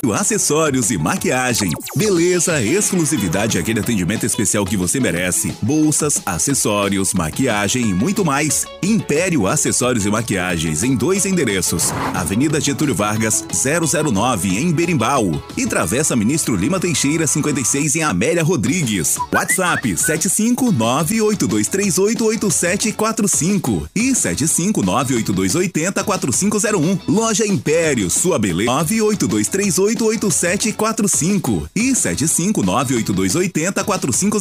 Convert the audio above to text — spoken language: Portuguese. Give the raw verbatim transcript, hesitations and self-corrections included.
Acessórios e maquiagem. Beleza, exclusividade e aquele atendimento especial que você merece. Bolsas, acessórios, maquiagem e muito mais. Império Acessórios e Maquiagens em dois endereços. Avenida Getúlio Vargas, zero zero nove em Berimbau e Travessa Ministro Lima Teixeira cinquenta e seis em Amélia Rodrigues. WhatsApp sete cinco nove oito dois três oito oito sete quatro cinco e sete cinco nove oito dois oito zero quatro cinco zero um. Loja Império, sua beleza. nove oito dois três oito oito sete quatro cinco e sete cinco nove oito dois oito zero quatro cinco